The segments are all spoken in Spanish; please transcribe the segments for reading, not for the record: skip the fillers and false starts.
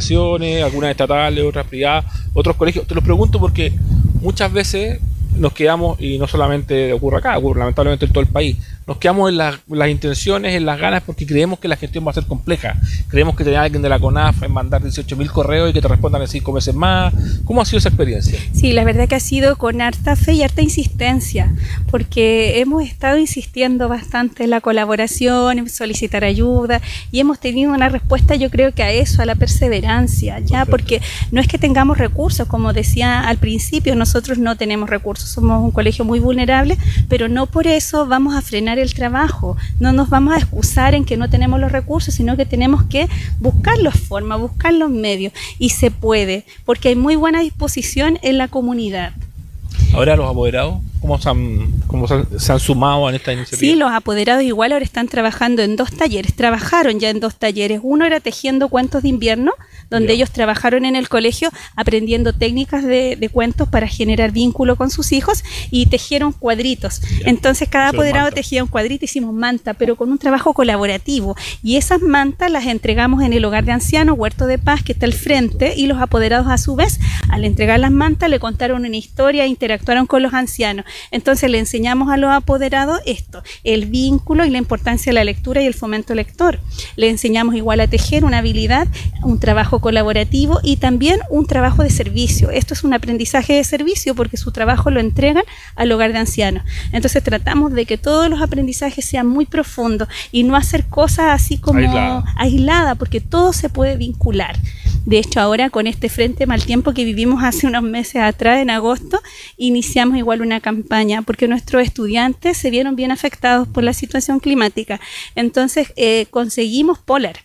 educaciones, algunas estatales, otras privadas, otros colegios. Te lo pregunto porque muchas veces nos quedamos, y no solamente ocurre acá, ocurre lamentablemente en todo el país, nos quedamos en las intenciones, en las ganas, porque creemos que la gestión va a ser compleja. Creemos que tener a alguien de la CONAF en mandar 18.000 correos y que te respondan en 5 meses más. ¿Cómo ha sido esa experiencia? Sí, la verdad que ha sido con harta fe y harta insistencia, porque hemos estado insistiendo bastante en la colaboración, en solicitar ayuda, y hemos tenido una respuesta, yo creo que a eso, a la perseverancia, ya. Perfecto. Porque no es que tengamos recursos, como decía al principio, nosotros no tenemos recursos, somos un colegio muy vulnerable, pero no por eso vamos a frenar el trabajo, no nos vamos a excusar en que no tenemos los recursos, sino que tenemos que buscar las formas, buscar los medios, y se puede, porque hay muy buena disposición en la comunidad. Ahora los apoderados, ¿cómo se han sumado en esta iniciativa? Sí, los apoderados igual ahora están trabajando en 2 talleres, trabajaron ya en 2 talleres. Uno era tejiendo cuentos de invierno, donde ellos trabajaron en el colegio aprendiendo técnicas de cuentos para generar vínculo con sus hijos, y tejieron cuadritos. Entonces cada apoderado tejía un cuadrito, hicimos manta, pero con un trabajo colaborativo, y esas mantas las entregamos en el hogar de ancianos, Huerto de Paz, que está al frente, y los apoderados a su vez, al entregar las mantas, le contaron una historia, interactuaron con los ancianos. Entonces le enseñamos a los apoderados esto, el vínculo y la importancia de la lectura y el fomento lector. Le enseñamos igual a tejer, una habilidad, un trabajo colaborativo y también un trabajo de servicio. Esto es un aprendizaje de servicio porque su trabajo lo entregan al hogar de ancianos. Entonces tratamos de que todos los aprendizajes sean muy profundos y no hacer cosas así como aisladas, porque todo se puede vincular. De hecho, ahora con este frente mal tiempo que vivimos hace unos meses atrás, en agosto, iniciamos igual una campaña porque nuestros estudiantes se vieron bien afectados por la situación climática. Entonces conseguimos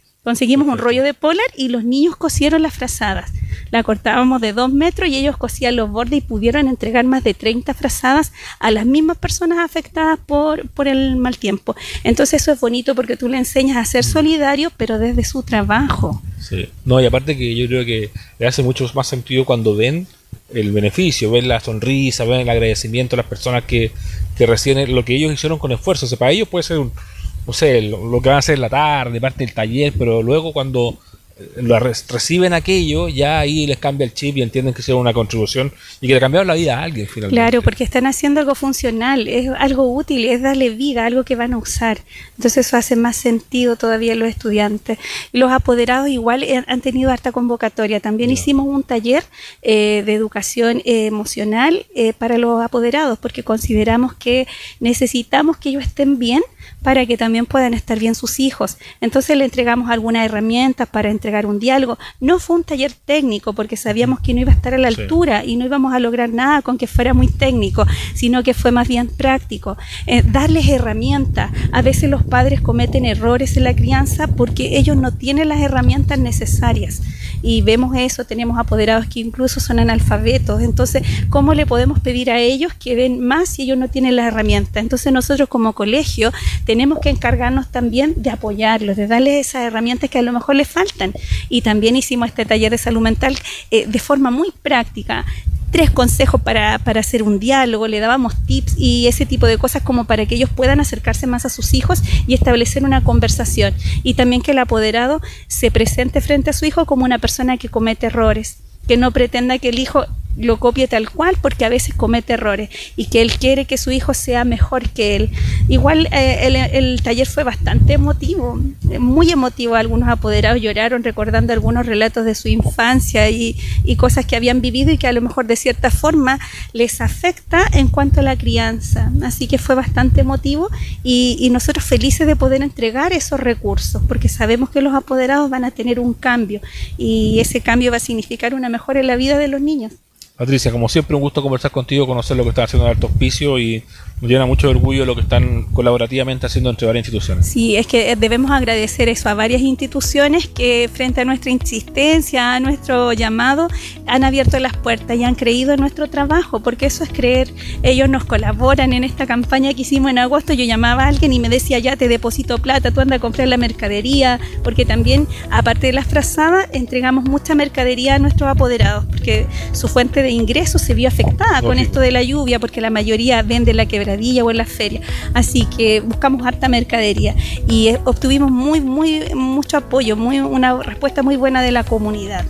un rollo de polar y los niños cosieron las frazadas. La cortábamos de 2 metros y ellos cosían los bordes y pudieron entregar más de 30 frazadas a las mismas personas afectadas por el mal tiempo. Entonces eso es bonito porque tú le enseñas a ser solidario, pero desde su trabajo. Sí. No, y aparte que yo creo que le hace mucho más sentido cuando ven el beneficio, ven la sonrisa, ven el agradecimiento a las personas que reciben lo que ellos hicieron con esfuerzo. O sea, para ellos puede ser no sé, lo que van a hacer en la tarde, parte del taller, pero luego cuando reciben aquello, ya ahí les cambia el chip y entienden que hicieron una contribución y que le cambiaron la vida a alguien finalmente. Claro, porque están haciendo algo funcional, es algo útil, es darle vida, algo que van a usar. Entonces eso hace más sentido todavía en los estudiantes. Y los apoderados igual han tenido harta convocatoria. También hicimos un taller de educación emocional para los apoderados, porque consideramos que necesitamos que ellos estén bien para que también puedan estar bien sus hijos. Entonces le entregamos algunas herramientas para entregar un diálogo. No fue un taller técnico porque sabíamos que no iba a estar a la altura y no íbamos a lograr nada con que fuera muy técnico, sino que fue más bien práctico. Darles herramientas. A veces los padres cometen errores en la crianza porque ellos no tienen las herramientas necesarias. Y vemos eso, tenemos apoderados que incluso son analfabetos. Entonces, ¿cómo le podemos pedir a ellos que den más si ellos no tienen las herramientas? Entonces nosotros como colegio tenemos que encargarnos también de apoyarlos, de darles esas herramientas que a lo mejor les faltan. Y también hicimos este taller de salud mental de forma muy práctica. 3 consejos para hacer un diálogo, le dábamos tips y ese tipo de cosas como para que ellos puedan acercarse más a sus hijos y establecer una conversación. Y también que el apoderado se presente frente a su hijo como una persona que comete errores, que no pretenda que el hijo lo copie tal cual, porque a veces comete errores y que él quiere que su hijo sea mejor que él. Igual el taller fue bastante emotivo, muy emotivo. Algunos apoderados lloraron recordando algunos relatos de su infancia y cosas que habían vivido y que a lo mejor de cierta forma les afecta en cuanto a la crianza. Así que fue bastante emotivo y nosotros felices de poder entregar esos recursos, porque sabemos que los apoderados van a tener un cambio y ese cambio va a significar una mejora en la vida de los niños. Patricia, como siempre, un gusto conversar contigo, conocer lo que están haciendo en Alto Hospicio y me llena mucho de orgullo lo que están colaborativamente haciendo entre varias instituciones. Sí, es que debemos agradecer eso a varias instituciones que frente a nuestra insistencia, a nuestro llamado, han abierto las puertas y han creído en nuestro trabajo, porque eso es creer. Ellos nos colaboran en esta campaña que hicimos en agosto. Yo llamaba a alguien y me decía, ya te deposito plata, tú anda a comprar la mercadería, porque también, aparte de las frazadas, entregamos mucha mercadería a nuestros apoderados, porque su fuente de ingresos se vio afectada con esto de la lluvia, porque la mayoría vende la quebradilla o en las ferias. Así que buscamos harta mercadería y obtuvimos mucho apoyo, una respuesta muy buena de la comunidad.